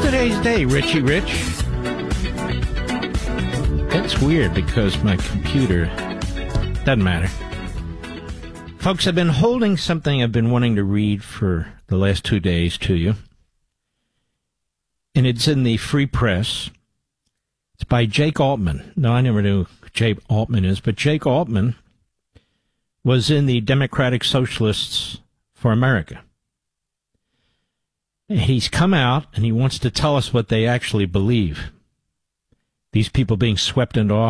today's day, Richie Rich? That's weird because my computer doesn't matter. Folks, I've been holding something I've been wanting to read for the last 2 days to you. And it's in the Free Press. It's by Jake Altman. No, I never knew who Jake Altman is, but Jake Altman was in the Democratic Socialists for America. He's come out and he wants to tell us what they actually believe. These people being swept into office.